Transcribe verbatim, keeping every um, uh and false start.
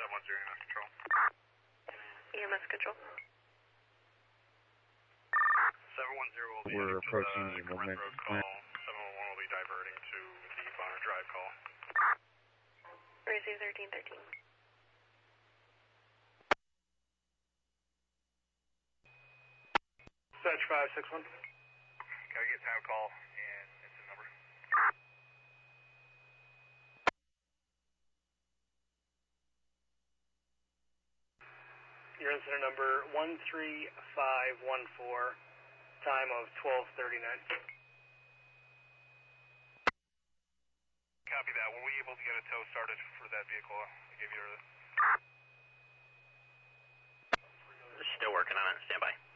five one zero E M S control. E M S control. seven one zero will be We're approaching the Corinth momentum Road call. seven one one will be diverting to the Bonner Drive call. Receive thirteen thirteen. Dispatch five six one. Can I get town call and incident number? Your incident number one three five one four, time of twelve thirty-nine. Copy that. Were we able to get a tow started for that vehicle? I gave you the... Still working on it. Stand by.